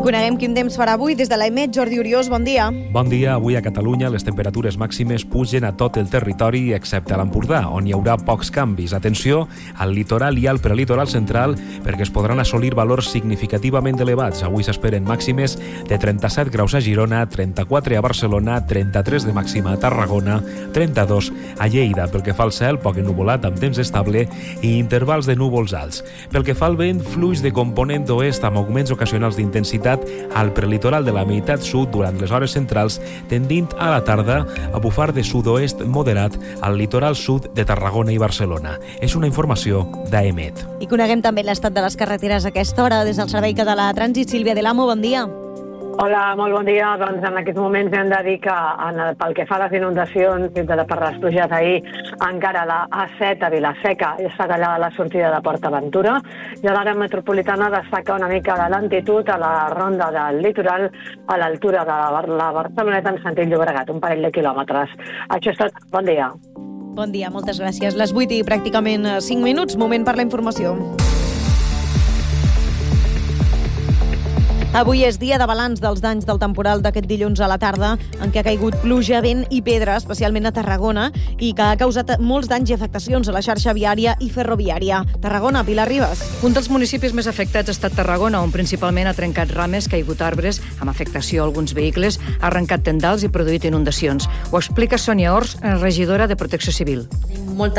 Coneguem quin temps farà avui des de l'EMET. Jordi Oriós, bon dia. Bon dia. Avui a Catalunya les temperatures màximes pugen a tot el territori excepte a l'Empordà, on hi haurà pocs canvis. Atenció al litoral i al prelitoral central perquè es podran assolir valors significativament elevats. Avui s'esperen màximes de 37 graus a Girona, 34 a Barcelona, 33 de màxima a Tarragona, 32 a Lleida. Pel que fa al cel, poc ennuvolat amb temps estable i intervals de núvols alts. Pel que fa al vent, fluix de component oest amb augments ocasionals d'intensitat al prelitoral de la meitat sud durant les hores centrals, tendint a la tarda a bufar de sud-oest moderat al litoral sud de Tarragona i Barcelona. És una informació d'AEMET. I coneguem també l'estat de les carreteres a aquesta hora des del Servei Català de Trànsit. Sílvia de l'Amo, bon dia. Hola, molt bon dia. Doncs en aquests moments hem de dir que pel que fa a les inundacions per les pluges d'ahir, encara la A7 a Vila-seca està tallada la sortida de PortAventura i a l'àrea metropolitana destaca una mica de lentitud a la ronda del litoral a l'altura de la Barceloneta en sentit Llobregat, un parell de quilòmetres. Això és tot. Bon dia. Bon dia, moltes gràcies. Les 8 i pràcticament 5 minuts, moment per la informació. Avui és dia de balanç dels danys del temporal d'aquest dilluns a la tarda, en què ha caigut pluja, vent i pedra, especialment a Tarragona, i que ha causat molts danys i afectacions a la xarxa viària i ferroviària. Tarragona, Pilar Ribas. Un dels municipis més afectats ha estat Tarragona, on principalment ha trencat rames, caigut arbres, amb afectació a alguns vehicles, ha arrencat tendals i produït inundacions. Ho explica Sònia Ors, regidora de Protecció Civil.